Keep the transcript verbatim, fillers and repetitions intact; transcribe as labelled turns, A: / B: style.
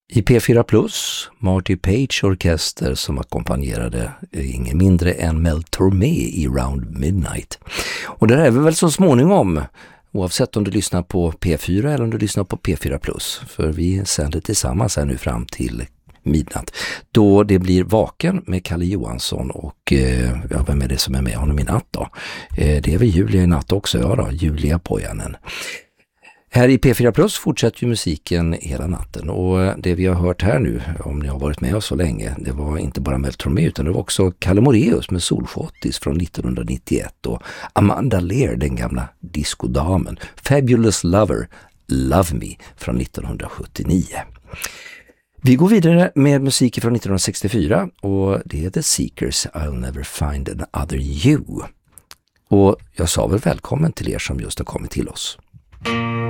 A: I P fyra Plus, Marty Page orkester som ackompanjerade ingen mindre än Mel Tormé i Round Midnight. Och där är vi väl så småningom, oavsett om du lyssnar på P fyra eller om du lyssnar på P fyra Plus, för vi sänder tillsammans här nu fram till midnatt, då det blir Vaken med Kalle Johansson och eh, ja, vem är det som är med honom i natt då? Eh, det är väl Julia i natt också, ja då, Julia Pojanen. Här i P fyra Plus fortsätter ju musiken hela natten, och det vi har hört här nu, om ni har varit med oss så länge, det var inte bara Mel Tormé utan det var också Kalle Moraeus med Solschottis från nittonhundranittioett och Amanda Lear, den gamla diskodamen, Fabulous Lover, Love Me från nittonhundrasjuttionio. Vi går vidare med musik från nittonhundrasextiofyra och det är The Seekers, I'll Never Find Another You. Och jag sa väl välkommen till er som just har kommit till oss.